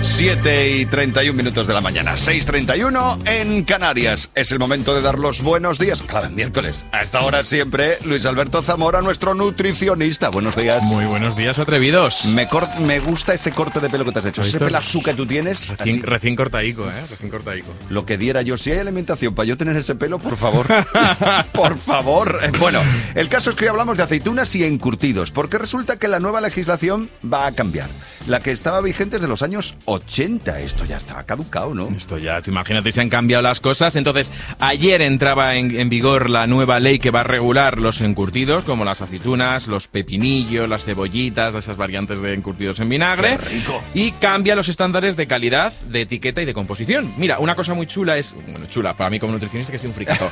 7:31 de la mañana, 6:31 en Canarias. Es el momento de dar los buenos días. Claro, miércoles. A esta hora siempre, Luis Alberto Zamora, nuestro nutricionista. Buenos días. Muy buenos días, atrevidos. Me gusta ese corte de pelo que te has hecho. Ese pelazú que tú tienes. Recién cortaico, recién cortaico. Lo que diera yo. Si hay alimentación para yo tener ese pelo, por favor. Por favor. Bueno, el caso es que hoy hablamos de aceitunas y encurtidos, porque resulta que la nueva legislación va a cambiar. La que estaba vigente es de los años 80. Esto ya está caducado, ¿no? Esto ya, tú imagínate, se han cambiado las cosas. Entonces, ayer entraba en vigor la nueva ley que va a regular los encurtidos, como las aceitunas, los pepinillos, las cebollitas, esas variantes de encurtidos en vinagre. ¡Qué rico! Y cambia los estándares de calidad, de etiqueta y de composición. Mira, una cosa muy chula es... Bueno, chula, para mí como nutricionista que soy un fricazo.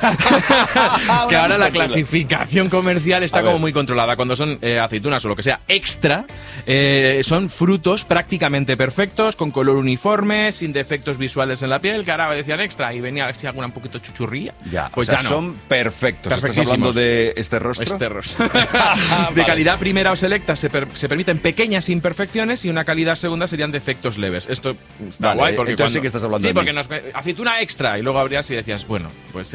Que ahora la clasificación comercial está como muy controlada. Cuando son aceitunas o lo que sea extra, son frutos prácticamente perfectos, con color uniforme, sin defectos visuales en la piel, que ahora decían extra y venía si alguna un poquito chuchurría. Ya, pues o sea, ya no. Son perfectos. ¿Estás hablando de este rostro? Este rostro. De calidad primera o selecta se permiten pequeñas imperfecciones y una calidad segunda serían defectos leves. Esto está guay porque entonces sí que estás hablando sí, de mí. porque aceituna extra y luego abrías y decías, bueno, pues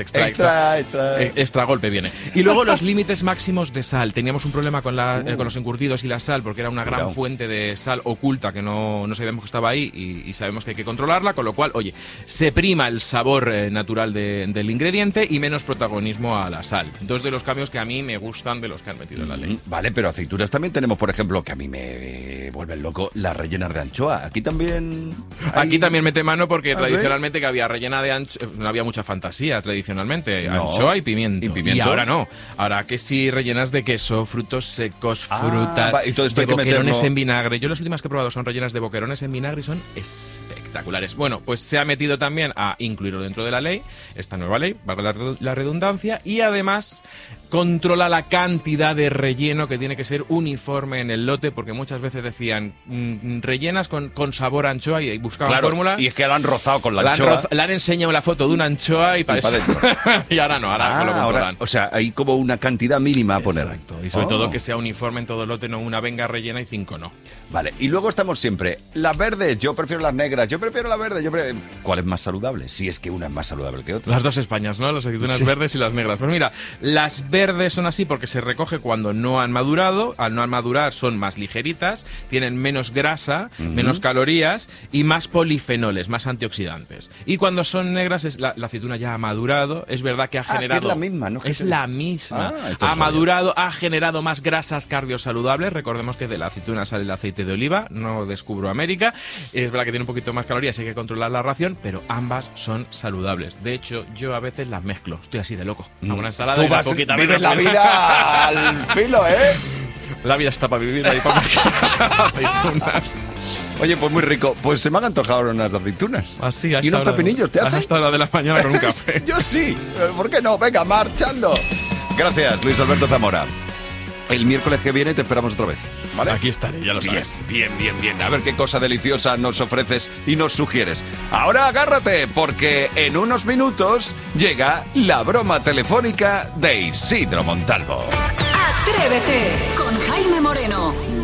extra golpe viene. Y luego los límites máximos de sal. Teníamos un problema con los encurtidos y la sal porque era una gran fuente de sal oculta que no sabíamos que estaba ahí y sabemos que hay que controlarla, con lo cual, oye, se prima el sabor natural del ingrediente y menos protagonismo a la sal. Dos de los cambios que a mí me gustan de los que han metido en la ley. Vale, pero aceitunas también tenemos, por ejemplo, que a mí me vuelven loco, las rellenas de anchoa. Aquí también... Aquí también mete mano porque tradicionalmente ¿sí? que había rellena de anchoa, no había mucha fantasía tradicionalmente, anchoa y pimiento. Y ahora no. Ahora que si rellenas de queso, frutos secos, frutas, y todo esto de boquerones en vinagre. Yo las últimas que he probado son rellenas de boquerones en vinagre y son espectaculares. Bueno, pues se ha metido también a incluirlo dentro de la ley, esta nueva ley, valga la redundancia, y además controla la cantidad de relleno que tiene que ser uniforme en el lote, porque muchas veces decían rellenas con sabor a anchoa y buscaban fórmula. Y es que la han rozado con la anchoa. Le han enseñado la foto de una anchoa y parece. Y ahora no, ahora lo controlan. O sea, hay como una cantidad mínima a poner. Exacto. Y sobre todo que sea uniforme en todo el lote, no una venga rellena y 5 no. Vale, y luego estamos siempre, las verdes, yo prefiero las negras, yo prefiero la verde, ¿cuál es más saludable? Si es que una es más saludable que otra. Las dos Españas, ¿no? Las aceitunas verdes y las negras. Pues mira, las verdes son así porque se recoge cuando no han madurado. Al no madurar son más ligeritas, tienen menos grasa, menos calorías y más polifenoles, más antioxidantes. Y cuando son negras, la aceituna ya ha madurado. Es verdad que ha generado... que es la misma, ¿no? Es la misma. Ha madurado, ha generado más grasas cardiosaludables. Recordemos que de la aceituna sale el aceite de oliva, no descubro América. Es verdad que tiene un poquito más calorías, hay que controlar la ración, pero ambas son saludables. De hecho, yo a veces las mezclo. Estoy así de loco. Hago una ensalada y una poquita vives la vida al filo, ¿eh? La vida está para vivirla y para aceitunas. Oye, pues muy rico. Pues se me han antojado ahora unas aceitunas. Así, ¿Y unos pepinillos te hacen? Hasta la hora de la mañana con un café. Yo sí. ¿Por qué no? Venga, marchando. Gracias, Luis Alberto Zamora. El miércoles que viene te esperamos otra vez, ¿vale? Aquí estaré, ya lo sabes. Bien. A ver qué cosa deliciosa nos ofreces y nos sugieres. Ahora agárrate, porque en unos minutos llega la broma telefónica de Isidro Montalvo. Atrévete con Jaime Moreno.